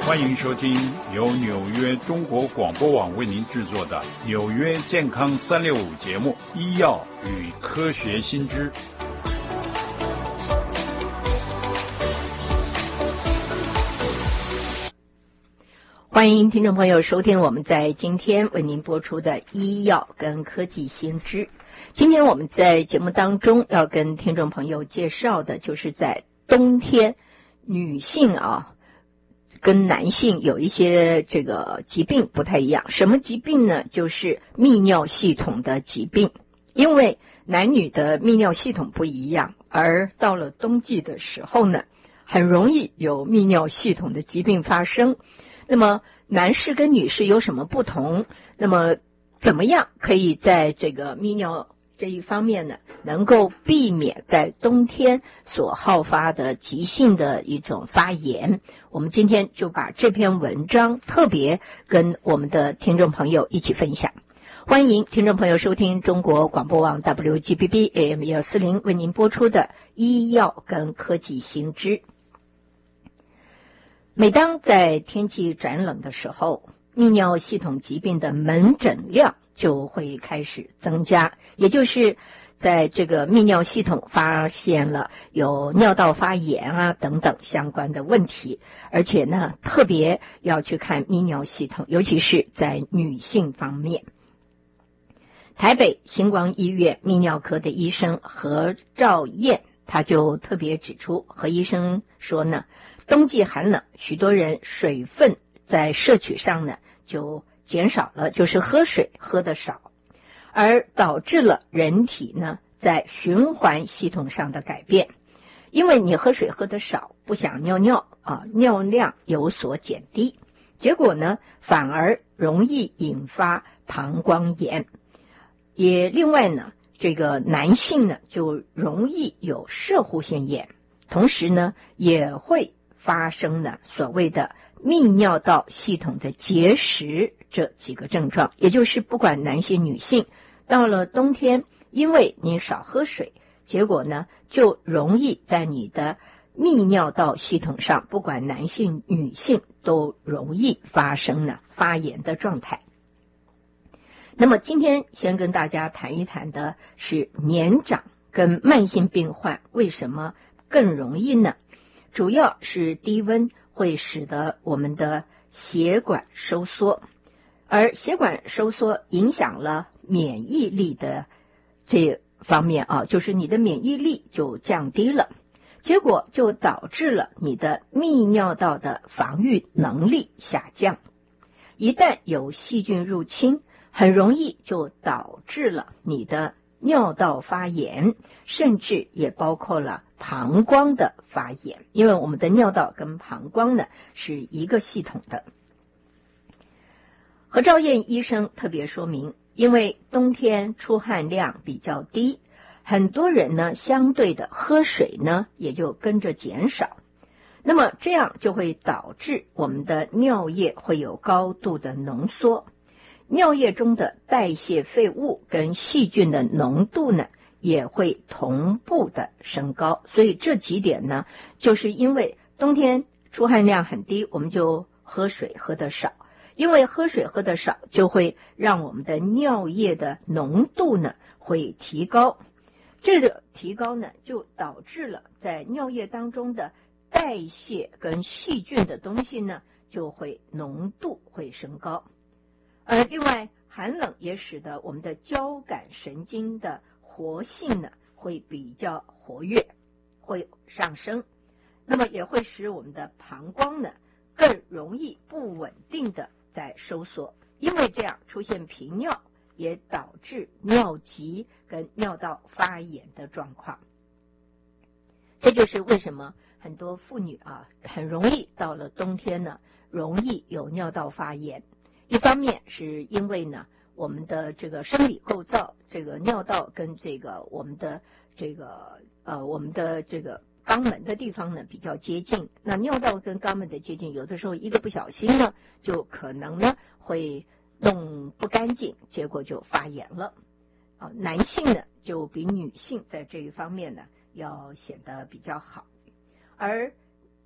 欢迎收听由纽约中国广播网为您制作的纽约健康365节目《医药与科学新知》。 欢迎听众朋友收听我们在今天为您播出的医药跟科技新知。今天我们在节目当中要跟听众朋友介绍的就是在冬天女性跟男性有一些这个疾病不太一样。什么疾病呢？就是泌尿系统的疾病。因为男女的泌尿系统不一样，而到了冬季的时候呢，很容易有泌尿系统的疾病发生。那么男士跟女士有什么不同？那么怎么样可以在这个泌尿这一方面呢，能够避免在冬天所好发的急性的一种发炎？我们今天就把这篇文章特别跟我们的听众朋友一起分享。欢迎听众朋友收听中国广播网 WGBB AM 140为您播出的医药跟科技新知。每当在天气转冷的时候，泌尿系统疾病的门诊量就会开始增加，也就是在这个泌尿系统发现了有尿道发炎等等相关的问题，而且呢，特别要去看泌尿系统，尤其是在女性方面。台北星光医院泌尿科的医生何兆燕他就特别指出，何医生说呢，冬季寒冷，许多人水分在摄取上呢就减少了，就是喝水喝得少，而导致了人体呢在循环系统上的改变。因为你喝水喝得少，不想尿尿尿量有所减低，结果呢反而容易引发膀胱炎。也另外呢，这个男性呢就容易有摄护腺炎，同时呢也会发生了所谓的泌尿道系统的结石这几个症状。也就是不管男性女性，到了冬天，因为你少喝水，结果呢就容易在你的泌尿道系统上，不管男性女性都容易发生了发炎的状态。那么今天先跟大家谈一谈的是年长跟慢性病患为什么更容易呢？主要是低温会使得我们的血管收缩，而血管收缩影响了免疫力的这方面就是你的免疫力就降低了，结果就导致了你的泌尿道的防御能力下降。一旦有细菌入侵，很容易就导致了你的尿道发炎，甚至也包括了膀胱的发炎，因为我们的尿道跟膀胱呢是一个系统的。何兆燕医生特别说明，因为冬天出汗量比较低，很多人呢相对的喝水呢也就跟着减少，那么这样就会导致我们的尿液会有高度的浓缩，尿液中的代谢废物跟细菌的浓度呢也会同步的升高。所以这几点呢，就是因为冬天出汗量很低，我们就喝水喝得少，因为喝水喝得少，就会让我们的尿液的浓度呢会提高，这个提高呢就导致了在尿液当中的代谢跟细菌的东西呢就会浓度会升高。而另外寒冷也使得我们的交感神经的活性呢会比较活跃，会上升，那么也会使我们的膀胱呢更容易不稳定的在收缩，因为这样出现频尿，也导致尿急跟尿道发炎的状况。这就是为什么很多妇女很容易到了冬天呢容易有尿道发炎。一方面是因为呢我们的这个生理构造，这个尿道跟这个我们的这个肛门的地方呢比较接近，那尿道跟肛门的接近，有的时候一个不小心呢就可能呢会弄不干净，结果就发炎了。男性呢就比女性在这一方面呢要显得比较好。而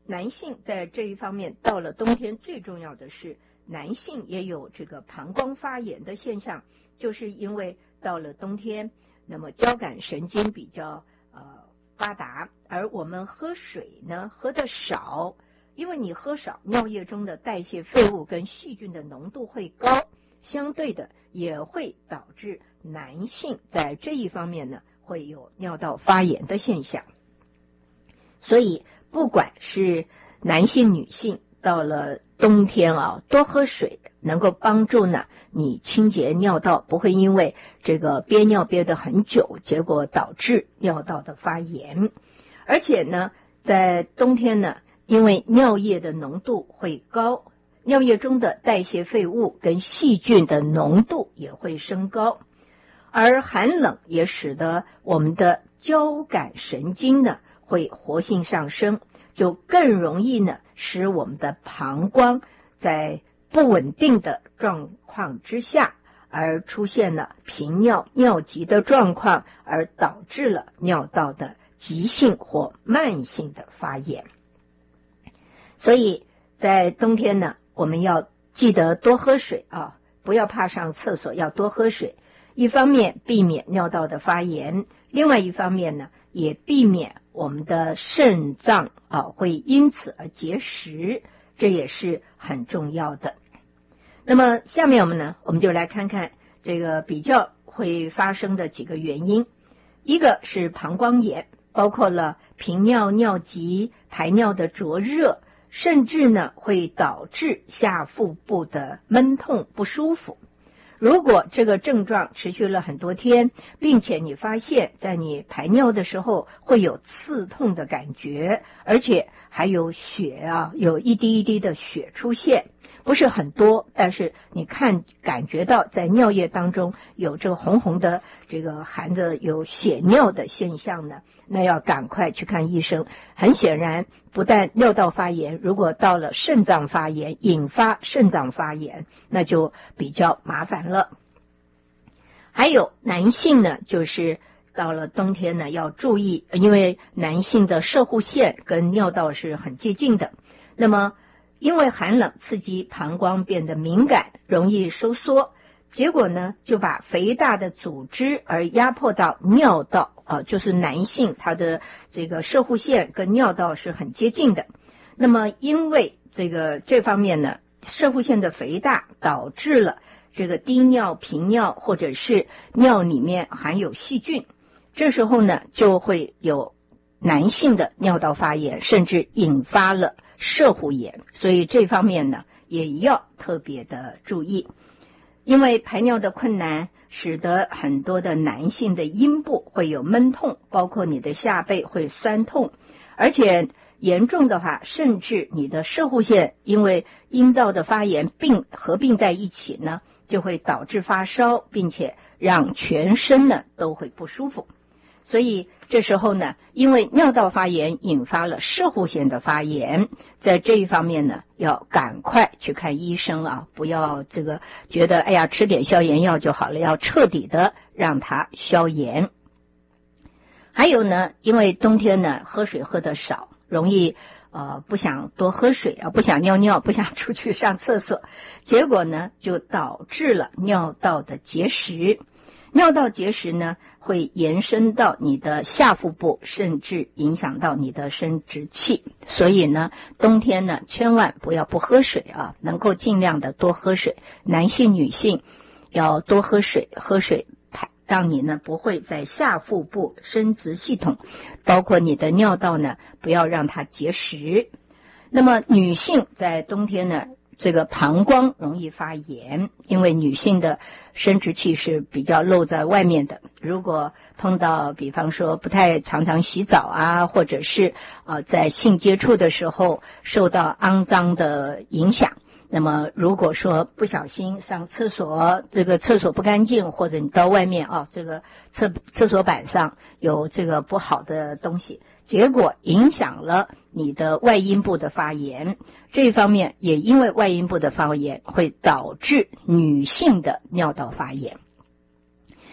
男性在这一方面到了冬天最重要的是男性也有这个膀胱发炎的现象，就是因为到了冬天，那么交感神经比较发达，而我们喝水呢喝得少，因为你喝少，尿液中的代谢废物跟细菌的浓度会高，相对的也会导致男性在这一方面呢会有尿道发炎的现象。所以不管是男性女性，到了冬天多喝水能够帮助呢你清洁尿道，不会因为这个憋尿憋得很久，结果导致尿道的发炎。而且呢在冬天呢，因为尿液的浓度会高，尿液中的代谢废物跟细菌的浓度也会升高，而寒冷也使得我们的交感神经呢会活性上升，就更容易呢使我们的膀胱在不稳定的状况之下而出现了频尿、尿急的状况，而导致了尿道的急性或慢性的发炎。所以在冬天呢，我们要记得多喝水不要怕上厕所，要多喝水。一方面避免尿道的发炎，另外一方面呢也避免我们的肾脏会因此而结石，这也是很重要的。那么下面我们就来看看这个比较会发生的几个原因。一个是膀胱炎，包括了频尿、尿急、排尿的灼热，甚至呢会导致下腹部的闷痛不舒服。如果这个症状持续了很多天，并且你发现在你排尿的时候会有刺痛的感觉，而且还有血有一滴一滴的血出现，不是很多，但是你感觉到在尿液当中有这个红红的这个含着有血尿的现象呢，那要赶快去看医生。很显然不但尿道发炎，如果到了肾脏发炎，引发肾脏发炎，那就比较麻烦了。还有男性呢，就是到了冬天呢要注意，因为男性的射护腺跟尿道是很接近的，那么因为寒冷刺激膀胱变得敏感，容易收缩，结果呢就把肥大的组织而压迫到尿道就是男性他的这个射护腺跟尿道是很接近的。那么因为这方面呢，射护腺的肥大导致了这个低尿、频尿，或者是尿里面含有细菌，这时候呢就会有男性的尿道发炎，甚至引发了射护炎，所以这方面呢也要特别的注意。因为排尿的困难，使得很多的男性的阴部会有闷痛，包括你的下背会酸痛，而且严重的话，甚至你的射护腺因为阴道的发炎合并在一起呢，就会导致发烧，并且让全身呢都会不舒服。所以这时候呢，因为尿道发炎引发了射护腺的发炎，在这一方面呢要赶快去看医生不要觉得吃点消炎药就好了，要彻底的让它消炎。还有呢，因为冬天呢喝水喝得少，容易不想多喝水不想尿尿，不想出去上厕所，结果呢就导致了尿道的结石。尿道结石呢会延伸到你的下腹部，甚至影响到你的生殖器。所以呢冬天呢千万不要不喝水能够尽量的多喝水，男性女性要多喝水，喝水让你呢不会在下腹部生殖系统，包括你的尿道呢不要让它结石。那么女性在冬天呢这个膀胱容易发炎，因为女性的生殖器是比较露在外面的，如果碰到比方说不太常常洗澡或者是在性接触的时候受到肮脏的影响，那么如果说不小心上厕所，这个厕所不干净，或者你到外面这个厕所板上有这个不好的东西，结果影响了你的外阴部的发炎，这一方面也因为外阴部的发炎会导致女性的尿道发炎。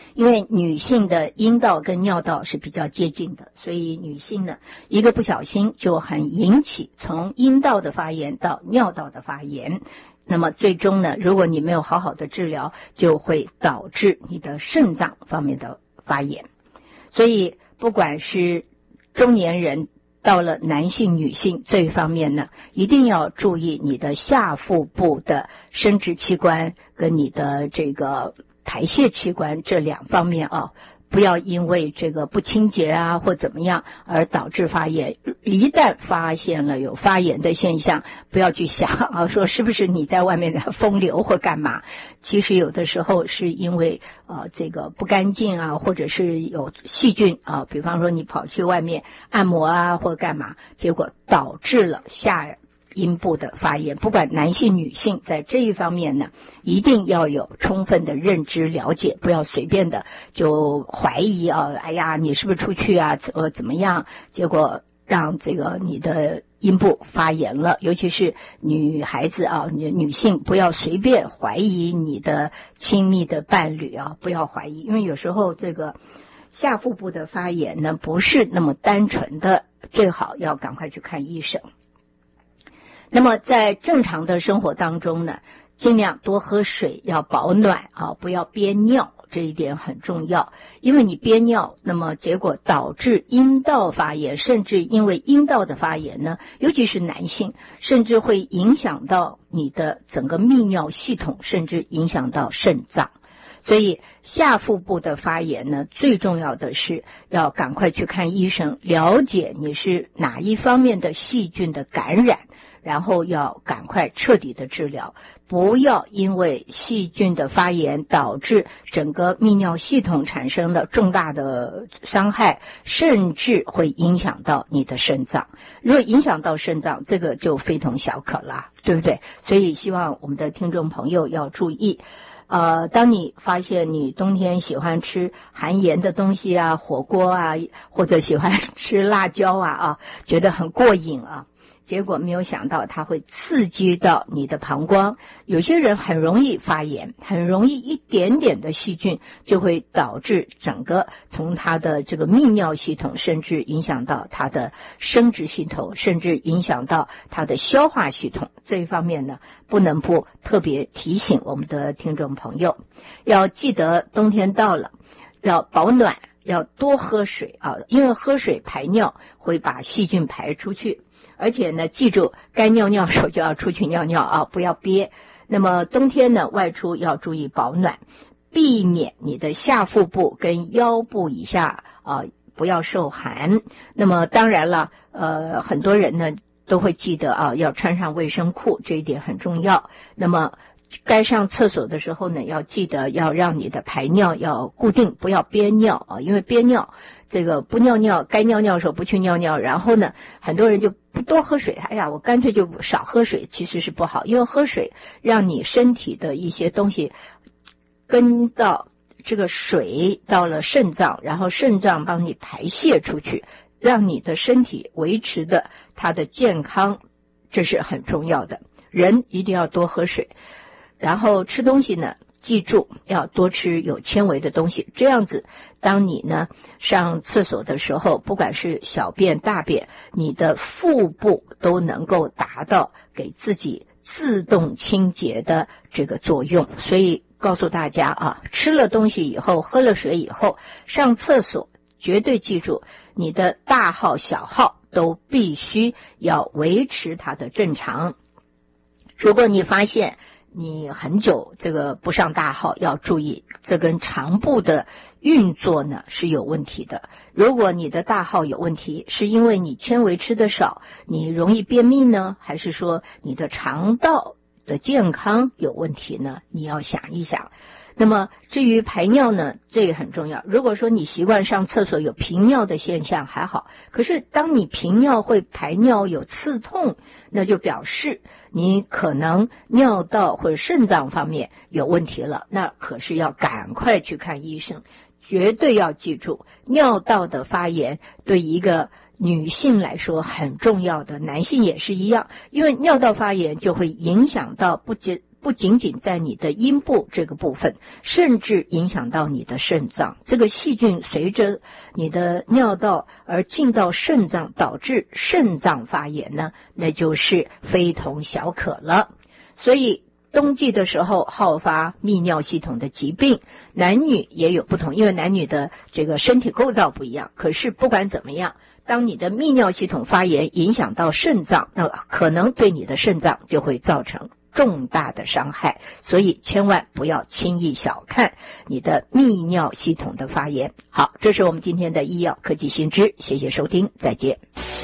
因为女性的阴道跟尿道是比较接近的，所以女性呢一个不小心就很引起从阴道的发炎到尿道的发炎，那么最终呢，如果你没有好好的治疗，就会导致你的肾脏方面的发炎。所以不管是中年人到了男性女性这一方面呢，一定要注意你的下腹部的生殖器官跟你的这个排泄器官这两方面啊，不要因为这个不清洁啊或怎么样而导致发炎。一旦发现了有发炎的现象，不要去想啊，说是不是你在外面的风流或干嘛，其实有的时候是因为这个不干净啊，或者是有细菌啊，比方说你跑去外面按摩啊或干嘛，结果导致了下阴部的发炎。不管男性女性，在这一方面呢，一定要有充分的认知了解，不要随便的就怀疑啊，哎呀你是不是出去啊怎么样，结果让这个你的阴部发炎了。尤其是女孩子啊，女性不要随便怀疑你的亲密的伴侣啊，不要怀疑，因为有时候这个下腹部的发炎呢不是那么单纯的，最好要赶快去看医生。那么在正常的生活当中呢，尽量多喝水，要保暖啊，不要憋尿，这一点很重要。因为你憋尿，那么结果导致阴道发炎，甚至因为阴道的发炎呢，尤其是男性，甚至会影响到你的整个泌尿系统，甚至影响到肾脏。所以下腹部的发炎呢，最重要的是要赶快去看医生，了解你是哪一方面的细菌的感染，然后要赶快彻底的治疗，不要因为细菌的发炎导致整个泌尿系统产生了重大的伤害，甚至会影响到你的肾脏。如果影响到肾脏，这个就非同小可了，对不对？所以希望我们的听众朋友要注意。当你发现你冬天喜欢吃含盐的东西啊，火锅啊，或者喜欢吃辣椒啊，觉得很过瘾啊，结果没有想到它会刺激到你的膀胱。有些人很容易发炎，很容易一点点的细菌就会导致整个从他的这个泌尿系统，甚至影响到他的生殖系统，甚至影响到他的消化系统。这一方面呢，不能不特别提醒我们的听众朋友，要记得冬天到了，要保暖，要多喝水啊，因为喝水排尿会把细菌排出去。而且呢，记住该尿尿时候就要出去尿尿啊，不要憋。那么冬天呢，外出要注意保暖，避免你的下腹部跟腰部以下不要受寒。那么当然了，很多人呢都会记得啊，要穿上卫生裤，这一点很重要。那么该上厕所的时候呢，要记得要让你的排尿要固定，不要憋尿啊，因为憋尿这个不尿尿，该尿尿的时候不去尿尿，然后呢，很多人就不多喝水，哎呀，我干脆就少喝水，其实是不好，因为喝水让你身体的一些东西跟到这个水到了肾脏，然后肾脏帮你排泄出去，让你的身体维持的它的健康，这是很重要的。人一定要多喝水。然后吃东西呢，记住要多吃有纤维的东西，这样子当你呢上厕所的时候，不管是小便大便，你的腹部都能够达到给自己自动清洁的这个作用。所以告诉大家啊，吃了东西以后，喝了水以后，上厕所绝对记住你的大号小号都必须要维持它的正常。如果你发现你很久这个不上大号，要注意这跟肠部的运作呢是有问题的。如果你的大号有问题，是因为你纤维吃得少，你容易便秘呢，还是说你的肠道的健康有问题呢？你要想一想。那么至于排尿呢，这个很重要。如果说你习惯上厕所有频尿的现象还好，可是当你频尿会排尿有刺痛，那就表示你可能尿道或者肾脏方面有问题了，那可是要赶快去看医生。绝对要记住，尿道的发炎对一个女性来说很重要的，男性也是一样，因为尿道发炎就会影响到不仅仅在你的阴部这个部分，甚至影响到你的肾脏。这个细菌随着你的尿道而进到肾脏，导致肾脏发炎呢，那就是非同小可了。所以冬季的时候好发泌尿系统的疾病，男女也有不同，因为男女的这个身体构造不一样。可是不管怎么样，当你的泌尿系统发炎影响到肾脏，那可能对你的肾脏就会造成重大的伤害，所以千万不要轻易小看你的泌尿系统的发炎。好，这是我们今天的医药科技新知，谢谢收听，再见。